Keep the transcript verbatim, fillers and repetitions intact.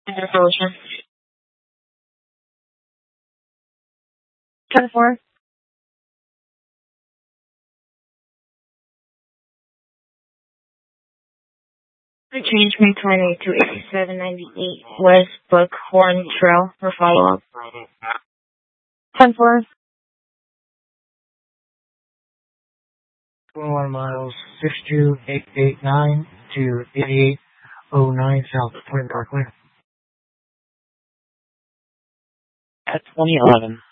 Resolution. ten four. I changed my time to eighty-seven ninety-eight West Buckhorn Trail for follow-up. ten four. twenty-one miles, six two eight eight nine to eighty-eight oh nine South Twin Parkway. At twenty eleven.